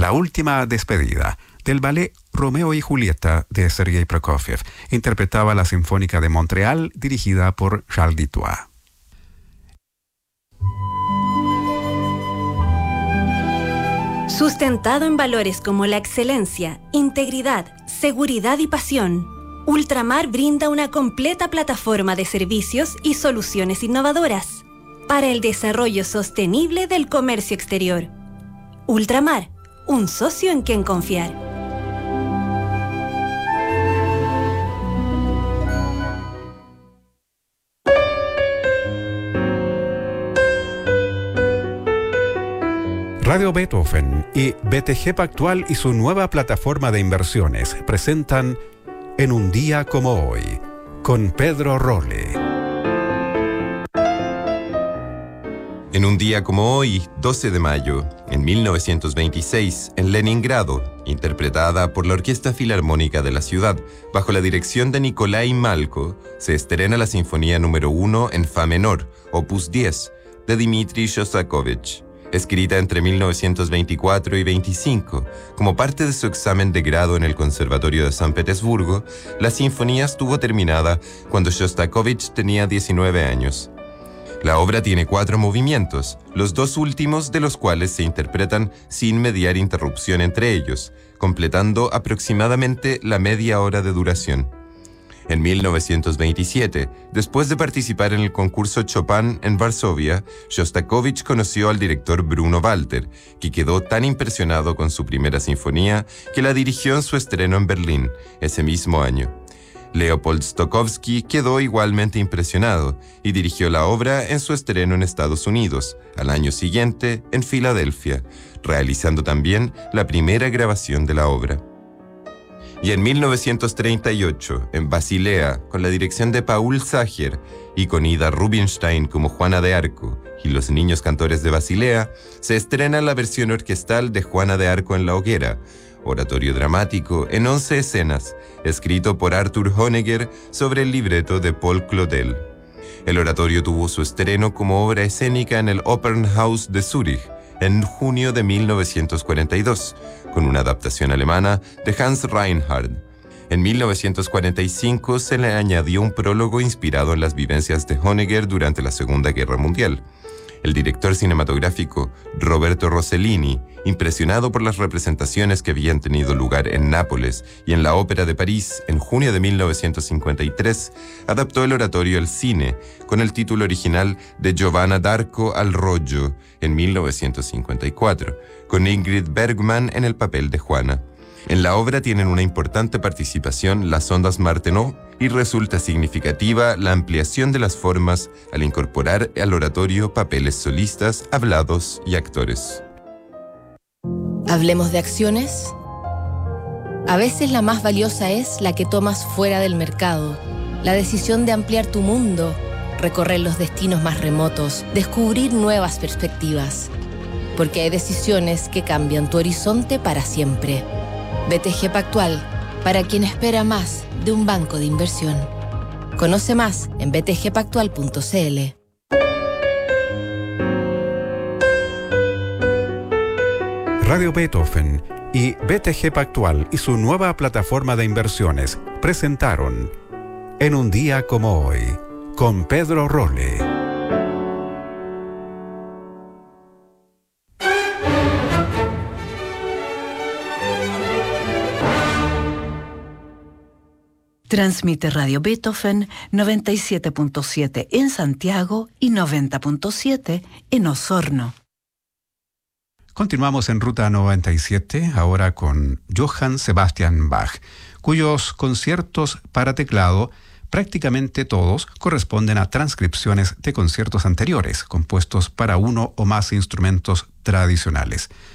La última despedida, del ballet Romeo y Julieta de Sergei Prokofiev. Interpretaba la Sinfónica de Montreal, dirigida por Charles Dutoit. Sustentado en valores como la excelencia, integridad, seguridad y pasión, Ultramar brinda una completa plataforma de servicios y soluciones innovadoras para el desarrollo sostenible del comercio exterior. Ultramar, un socio en quien confiar. Radio Beethoven y BTG Pactual y su nueva plataforma de inversiones presentan En un día como hoy, con Pedro Rolle. En un día como hoy, 12 de mayo, en 1926, en Leningrado, interpretada por la Orquesta Filarmónica de la ciudad, bajo la dirección de Nikolai Malko, se estrena la Sinfonía número 1 en Fa menor, opus 10, de Dmitri Shostakovich. Escrita entre 1924 y 25, como parte de su examen de grado en el Conservatorio de San Petersburgo, la sinfonía estuvo terminada cuando Shostakovich tenía 19 años. La obra tiene 4 movimientos, los 2 últimos de los cuales se interpretan sin mediar interrupción entre ellos, completando aproximadamente la media hora de duración. En 1927, después de participar en el concurso Chopin en Varsovia, Shostakovich conoció al director Bruno Walter, que quedó tan impresionado con su primera sinfonía que la dirigió en su estreno en Berlín, ese mismo año. Leopold Stokowski quedó igualmente impresionado y dirigió la obra en su estreno en Estados Unidos, al año siguiente en Filadelfia, realizando también la primera grabación de la obra. Y en 1938, en Basilea, con la dirección de Paul Sager y con Ida Rubinstein como Juana de Arco y los niños cantores de Basilea, se estrena la versión orquestal de Juana de Arco en la hoguera, oratorio dramático en 11 escenas, escrito por Arthur Honegger sobre el libreto de Paul Claudel. El oratorio tuvo su estreno como obra escénica en el Opernhaus de Zúrich en junio de 1942, con una adaptación alemana de Hans Reinhardt. En 1945 se le añadió un prólogo inspirado en las vivencias de Honegger durante la Segunda Guerra Mundial. El director cinematográfico Roberto Rossellini, impresionado por las representaciones que habían tenido lugar en Nápoles y en la Ópera de París en junio de 1953, adaptó el oratorio al cine con el título original de Giovanna d'Arco al Roggio en 1954, con Ingrid Bergman en el papel de Juana. En la obra tienen una importante participación las ondas Martenot y resulta significativa la ampliación de las formas al incorporar al oratorio papeles solistas, hablados y actores. ¿Hablemos de acciones? A veces la más valiosa es la que tomas fuera del mercado, la decisión de ampliar tu mundo, recorrer los destinos más remotos, descubrir nuevas perspectivas. Porque hay decisiones que cambian tu horizonte para siempre. BTG Pactual, para quien espera más de un banco de inversión. Conoce más en btgpactual.cl. Radio Beethoven y BTG Pactual y su nueva plataforma de inversiones presentaron En un día como hoy, con Pedro Rolle. Transmite Radio Beethoven 97.7 en Santiago y 90.7 en Osorno. Continuamos en Ruta 97, ahora con Johann Sebastian Bach, cuyos conciertos para teclado, prácticamente todos, corresponden a transcripciones de conciertos anteriores, compuestos para uno o más instrumentos tradicionales.